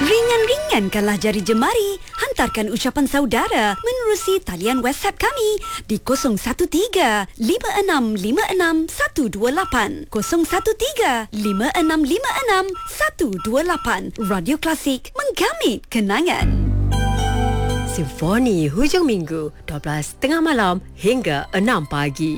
Ringan-ringankanlah jari jemari. Hantarkan ucapan saudara menerusi talian WhatsApp kami di 013-5656-128. 013-5656-128. Radio Klasik, menggamit kenangan. Simfoni hujung minggu 12.30 malam hingga 6 pagi.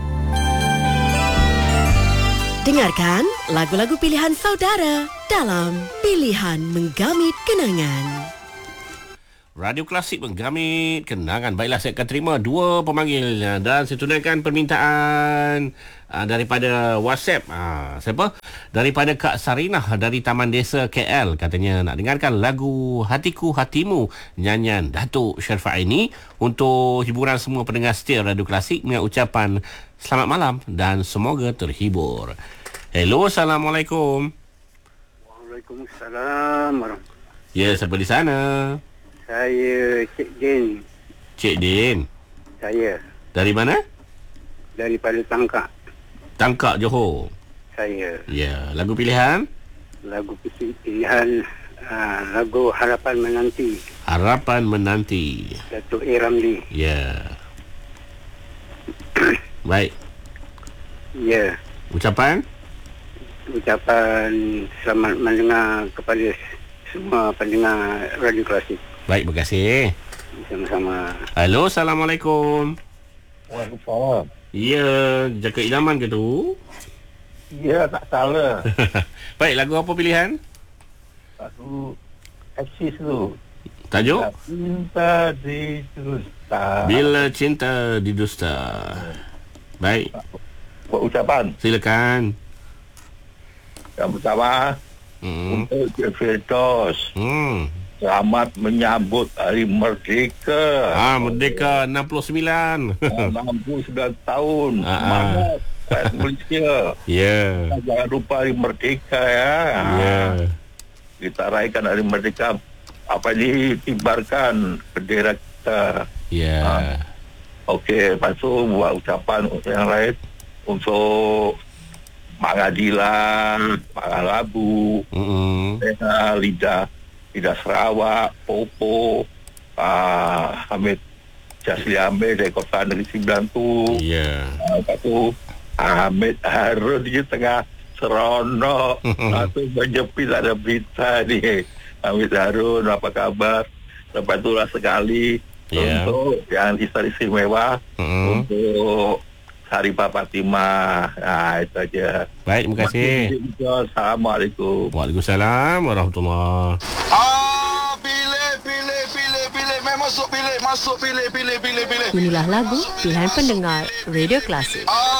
Dengarkan lagu-lagu pilihan saudara dalam Pilihan Menggamit Kenangan. Radio Klasik menggamit kenangan. Baiklah, saya akan terima dua pemanggil dan saya tunaikan permintaan daripada WhatsApp. Siapa? Daripada Kak Sarinah dari Taman Desa KL. Katanya nak dengarkan lagu Hatiku Hatimu nyanyian Datuk Syarifah Aini untuk hiburan semua pendengar setia Radio Klasik dengan ucapan selamat malam dan semoga terhibur. Hello, Assalamualaikum. Waalaikumsalam warahmatullahi. Ya, siapa di sana? Saya Cik Din. Cik Din. Saya. Dari mana? Daripada Tangkak. Tangkak, Johor. Saya. Ya, lagu pilihan? Lagu pilihan lagu Harapan Menanti. Harapan Menanti. Datuk A. Ramli. Ya. Baik. Ya. Ucapan selamat mendengar kepada semua pendengar Radio Klasik. Baik, terima kasih. Sama-sama. Halo, Assalamualaikum. Waalaikumsalam. Ya, jaga idaman ke tu? Ya, tak salah. Baik, lagu apa pilihan? Lagu Axis tu. Tajuk? Cinta di Dusta. Bila Cinta Didusta. Baik. Buat ucapan. Silakan. Yang pertama, untuk Firdaus. Selamat menyambut Hari Merdeka. Merdeka 69. 69 tahun. Semangat rakyat Malaysia. Ya. Jangan lupa Hari Merdeka ya. Ya. Kita raikan Hari Merdeka. Apa ini, kibarkan bendera kita. Ya. Okey, lepas tu buat ucapan yang lain untuk Mak Ngadilan, Mak Labu, Lidah Sarawak, Popo, Hamid Jasli Amir dari Kota Negeri Sembilan tu. Ya. Lepas tu Hamid Harun di tengah seronok. Lepas tu menjepit ada berita ni. Hamid Harun, apa kabar? Lepas tu lah sekali untuk yang istimewa untuk Saripah Fatimah. Itu aja. Baik, terima kasih. Assalamualaikum. Waalaikumsalam warahmatullahi. Pilih. Masuk pilih. Inilah lagu pilihan pendengar Radio Klasik.